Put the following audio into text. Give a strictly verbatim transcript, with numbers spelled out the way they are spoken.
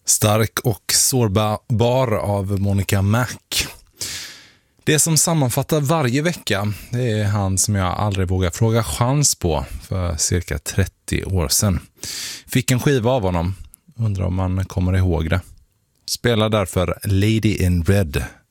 Stark och sårbar av Monica Mac. Det som sammanfattar varje vecka, det är han som jag aldrig vågar fråga chans på för cirka trettio år sedan. Fick en skiva av honom, undrar om man kommer ihåg det. Spelar därför Lady in Red